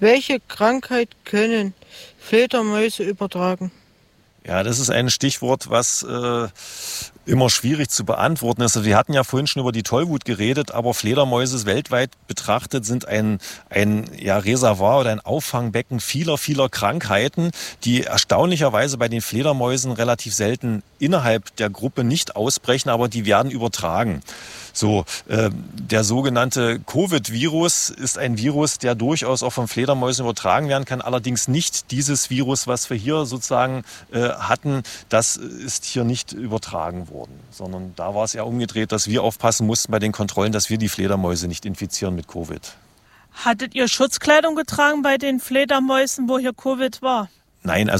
Welche Krankheit können Fledermäuse übertragen? Ja, das ist ein Stichwort, was immer schwierig zu beantworten ist. Also wir hatten ja vorhin schon über die Tollwut geredet, aber Fledermäuse weltweit betrachtet sind ein Reservoir oder ein Auffangbecken vieler Krankheiten, die erstaunlicherweise bei den Fledermäusen relativ selten innerhalb der Gruppe nicht ausbrechen, aber die werden übertragen. So, der sogenannte Covid-Virus ist ein Virus, der durchaus auch von Fledermäusen übertragen werden kann. Allerdings nicht dieses Virus, was wir hier sozusagen hatten, das ist hier nicht übertragen worden. Sondern da war es eher umgedreht, dass wir aufpassen mussten bei den Kontrollen, dass wir die Fledermäuse nicht infizieren mit Covid. Hattet ihr Schutzkleidung getragen bei den Fledermäusen, wo hier Covid war? Nein, also